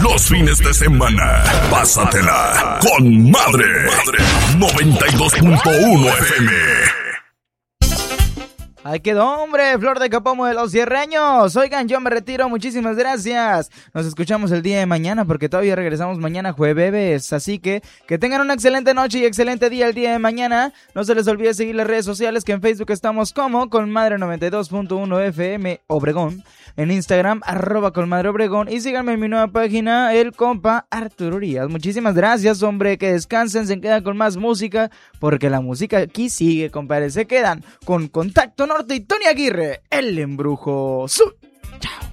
Los fines de semana, pásatela con Madre. 92.1 FM. Ahí quedó, hombre, Flor de Capomo de los Sierreños. Oigan, yo me retiro, muchísimas gracias. Nos escuchamos el día de mañana porque todavía regresamos mañana jueves. Así que tengan una excelente noche y excelente día el día de mañana. No se les olvide seguir las redes sociales, que en Facebook estamos como Colmadre 92.1 FM Obregón. En Instagram, @Colmadre Obregón. Y síganme en mi nueva página, el compa Arturo Urias. Muchísimas gracias, hombre, que descansen, se quedan con más música, porque la música aquí sigue, compadre. Se quedan con Contacto Norte y Tony Aguirre, el Embrujo Sur. Chao.